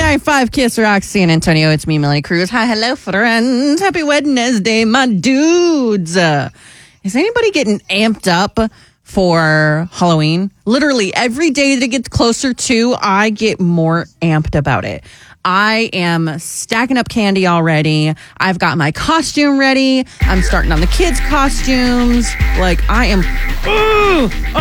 99.5 Kiss Rock San Antonio. It's me, Melanie Cruz. Hi, hello, friends. Happy Wednesday, my dudes. Is anybody getting amped up for Halloween? Literally, every day that it gets closer to, I get more amped about it. I am stacking up candy already. I've got my costume ready. I'm starting on the kids' costumes. Like, I am...